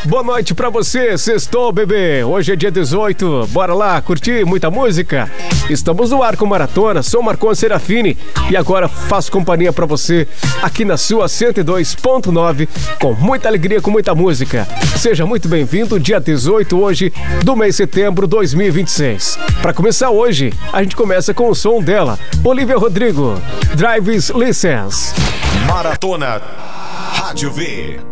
Boa noite pra você, sextou, bebê. Hoje é dia 18, bora lá curtir muita música? Estamos no ar com Maratona, sou Marcon Serafini e agora faço companhia pra você aqui na sua 102.9 com muita alegria, com muita música. Seja muito bem-vindo, dia 18 hoje do mês de setembro de 2026. Pra começar hoje, a gente começa com o som dela, Olivia Rodrigo, Driver's License. Maratona Rádio V.